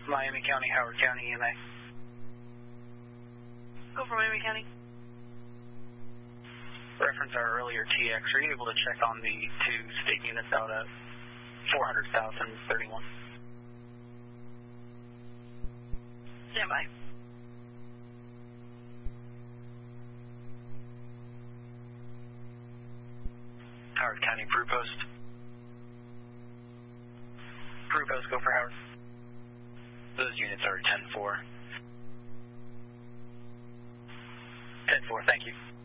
Miami County, Howard County, EMA. Go for Miami County. Reference our earlier TX. Are you able to check on the two state units out at 400 South and 31? Stand by. Howard County, Peru Post. Peru Post, go for Howard. Those units are 10-4. 10-4, thank you.